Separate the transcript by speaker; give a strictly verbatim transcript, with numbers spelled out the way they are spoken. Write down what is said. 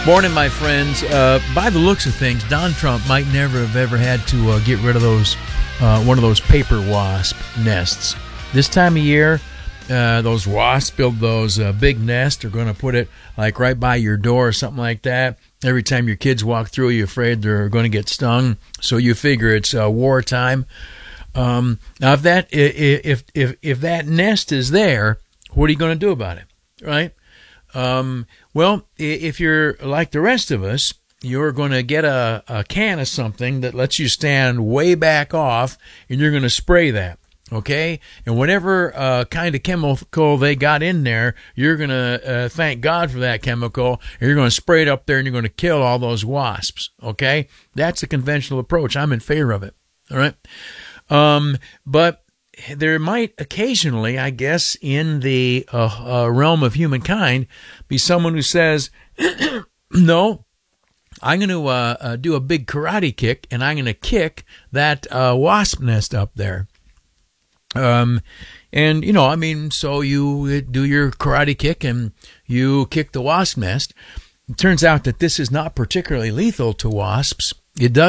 Speaker 1: Morning, my friends. Uh, by the looks of things, Don Trump might never have ever had to uh, get rid of those uh, one of those paper wasp nests. This time of year, uh, those wasps build those uh, big nests. They're going to put it like right by your door or something like that. Every time your kids walk through, you're afraid they're going to get stung. So you figure it's uh, wartime. Um, now, if that if if if that nest is there, what are you going to do about it, right? Um, well, if you're like the rest of us, you're going to get a, a can of something that lets you stand way back off, and you're going to spray that, okay? And whatever uh, kind of chemical they got in there, you're going to uh, thank God for that chemical, and you're going to spray it up there, and you're going to kill all those wasps, okay? That's the conventional approach. I'm in favor of it, all right? Um, but there might occasionally, I guess, in the uh, uh, realm of humankind, be someone who says, no, I'm going to uh, uh, do a big karate kick, and I'm going to kick that uh, wasp nest up there. Um, and, you know, I mean, so you do your karate kick, and you kick the wasp nest. It turns out that this is not particularly lethal to wasps. It does